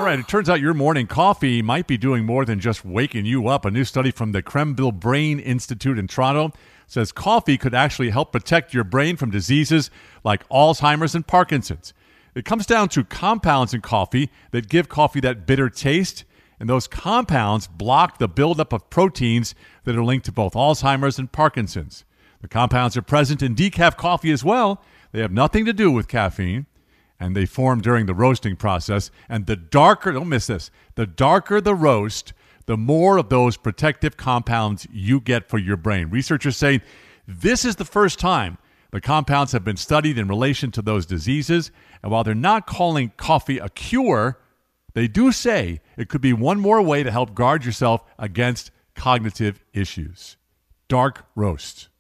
right, it turns out your morning coffee might be doing more than just waking you up. A new study from the Krembil Brain Institute in Toronto says coffee could actually help protect your brain from diseases like Alzheimer's and Parkinson's. It comes down to compounds in coffee that give coffee that bitter taste, and those compounds block the buildup of proteins that are linked to both Alzheimer's and Parkinson's. The compounds are present in decaf coffee as well. They have nothing to do with caffeine, and they form during the roasting process. And the darker, don't miss this, the darker the roast, the more of those protective compounds you get for your brain. Researchers say this is the first time the compounds have been studied in relation to those diseases. And while they're not calling coffee a cure, they do say it could be one more way to help guard yourself against cognitive issues. Dark roast.